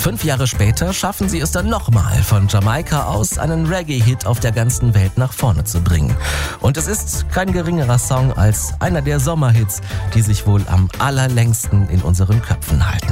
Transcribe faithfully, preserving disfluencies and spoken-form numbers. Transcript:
Fünf Jahre später schaffen sie es dann nochmal, von Jamaika aus einen Reggae-Hit auf der ganzen Welt nach vorne zu bringen. Und es ist kein geringerer Song als einer der Sommerhits, die sich wohl am allerlängsten in unseren Köpfen halten.